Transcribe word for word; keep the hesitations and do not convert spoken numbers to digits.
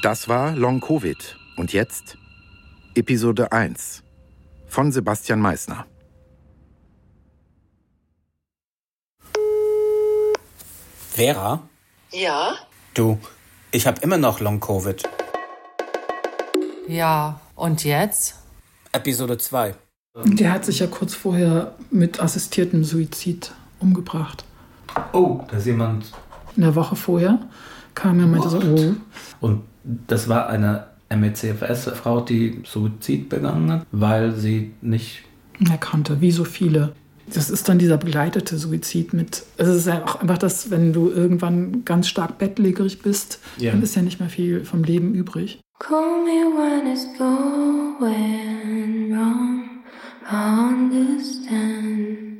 Das war Long Covid. Und jetzt Episode eins von Sebastian Meissner. Vera? Ja? Du, ich habe immer noch Long Covid. Ja, und jetzt? Episode zwei. Der hat sich ja kurz vorher mit assistiertem Suizid umgebracht. Oh, da ist jemand... In der Woche vorher kam er und meinte so, oh. Und das war eine M E C F S-Frau, die Suizid begangen hat, weil sie nicht... Er kannte, wie so viele. Das ist dann dieser begleitete Suizid mit... Also es ist ja auch einfach das, wenn du irgendwann ganz stark bettlägerig bist, Ja. dann ist ja nicht mehr viel vom Leben übrig. Call me when it's going wrong. I understand.